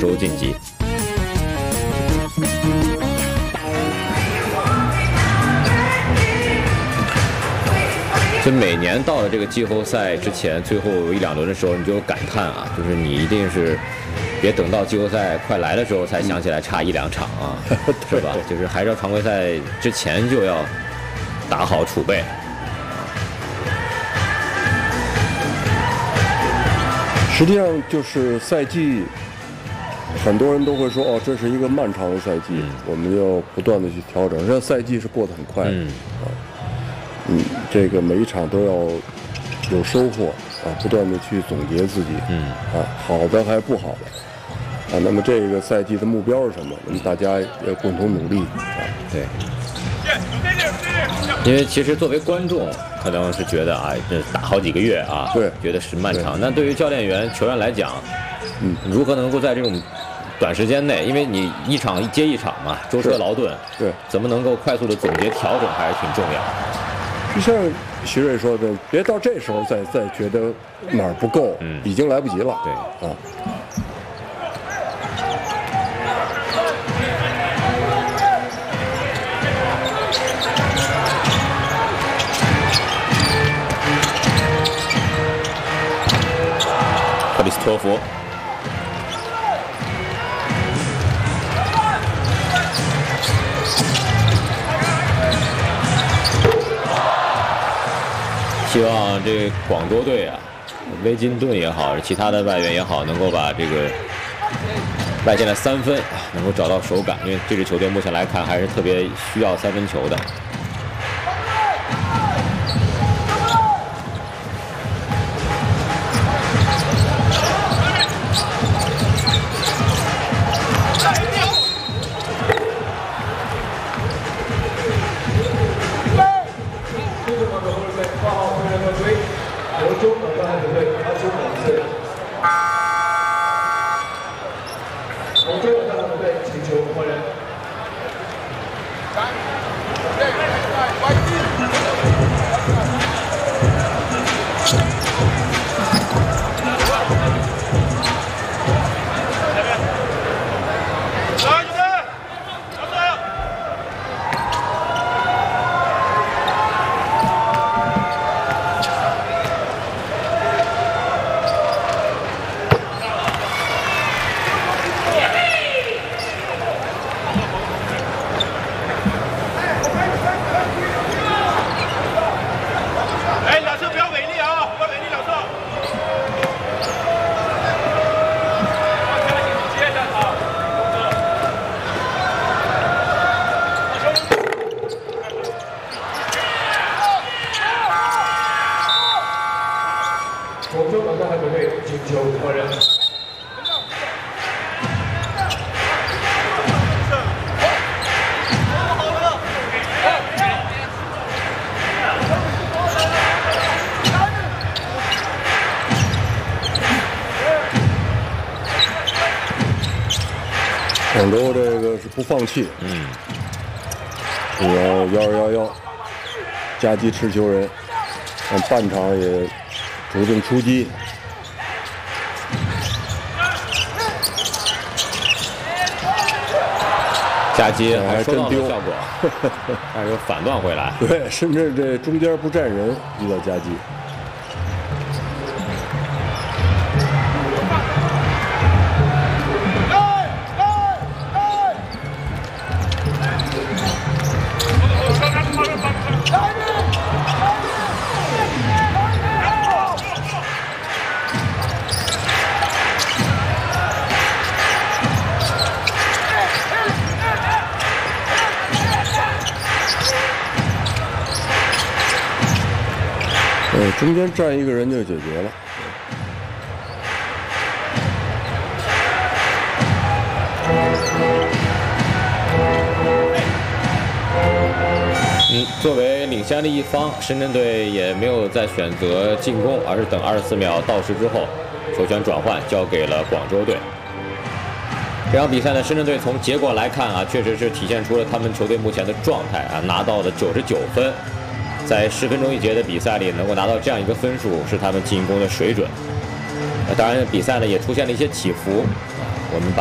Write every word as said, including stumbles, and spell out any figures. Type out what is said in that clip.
州晋级。就每年到了这个季后赛之前最后一两轮的时候，你就感叹啊，就是你一定是别等到季后赛快来的时候才想起来差一两场啊，是吧？就是还是要常规赛之前就要打好储备。 实际上就是赛季，很多人都会说哦，这是一个漫长的赛季，嗯、我们要不断的去调整。实际上赛季是过得很快的，嗯啊，嗯，这个每一场都要有收获啊，不断的去总结自己，嗯啊，好的还是不好的啊。那么这个赛季的目标是什么？那么大家要共同努力啊。 对。因为其实作为观众，可能是觉得啊，这打好几个月啊， 对， 觉得是漫长。那对于教练员、球员来讲，嗯，如何能够在这种短时间内，因为你一场一接一场嘛，舟车劳顿， 对， 怎么能够快速的总结调整，还是挺重要的。 就像徐瑞说的，别到这时候再再觉得哪儿不够，嗯，已经来不及了。 对啊。克里斯托弗，希望这广州队啊，威金顿也好，其他的外援也好，能够把这个外线的三分能够找到手感，因为这支球队目前来看还是特别需要三分球的。 广州这个是不放弃，嗯，有幺二幺幺，夹击持球人，但半场也主动出击， 夹击还真丢效果，但是又反断回来， 对，甚至这中间不站人遇到夹击。呃，中间站一个人就解决了。 嗯，作为领先的一方，深圳队也没有再选择进攻，而是等二十四秒到时之后，球权转换交给了广州队。这场比赛呢，深圳队从结果来看啊，确实是体现出了他们球队目前的状态啊，拿到了九十九分。在十分钟一节的比赛里，能够拿到这样一个分数，是他们进攻的水准。那当然，比赛呢也出现了一些起伏。我们把